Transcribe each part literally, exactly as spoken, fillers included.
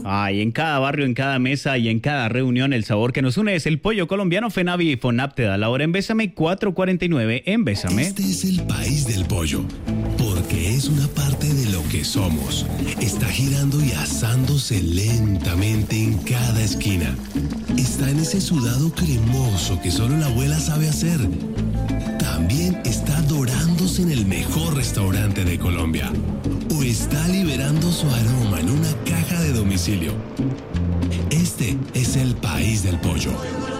Ay, en cada barrio, en cada mesa y en cada reunión, el sabor que nos une es el pollo colombiano. FENAVI y FONAP te da la hora en Bésame, cuatro cuarenta y nueve en Bésame. Este es el país del pollo, porque es una parte de lo que somos. Está girando y asándose lentamente en cada esquina. Está en ese sudado cremoso que solo la abuela sabe hacer. También está dorándose en el mejor restaurante de Colombia. O está liberando su aroma en una caja de domicilio. Este es el país del pollo.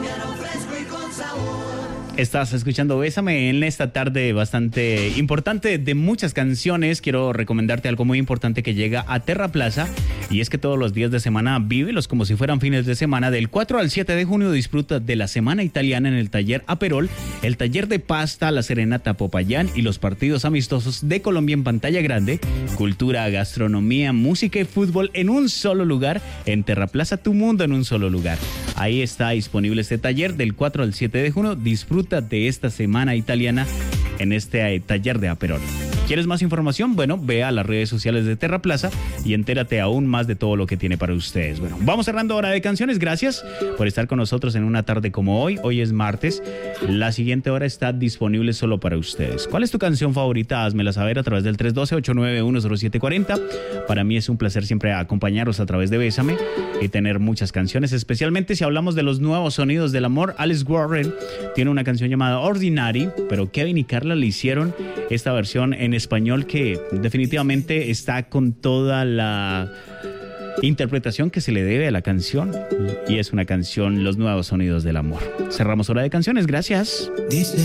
Estás escuchando Bésame en esta tarde bastante importante de muchas canciones. Quiero recomendarte algo muy importante que llega a Terra Plaza, y es que todos los días de semana vívelos como si fueran fines de semana. Del cuatro al siete de junio disfruta de la Semana Italiana en el taller Aperol, el taller de pasta, la serenata Popayán y los partidos amistosos de Colombia en pantalla grande. Cultura, gastronomía, música y fútbol en un solo lugar. En Terra Plaza, tu mundo en un solo lugar. Ahí está disponible este taller del cuatro al siete de junio. Disfruta de esta Semana Italiana en este eh, taller de Aperol. ¿Quieres más información? Bueno, ve a las redes sociales de Terra Plaza y entérate aún más de todo lo que tiene para ustedes. Bueno, vamos cerrando hora de canciones. Gracias por estar con nosotros en una tarde como hoy. Hoy es martes. La siguiente hora está disponible solo para ustedes. ¿Cuál es tu canción favorita? Házmela saber a través del tres uno dos, ocho nueve uno, cero siete cuatro cero. Para mí es un placer siempre acompañaros a través de Bésame y tener muchas canciones, especialmente si hablamos de los nuevos sonidos del amor. Alex Warren tiene una canción llamada Ordinary, pero Kevin y Carla le hicieron esta versión en español que definitivamente está con toda la interpretación que se le debe a la canción, y es una canción, Los Nuevos Sonidos del Amor. Cerramos hora de canciones, gracias. Dice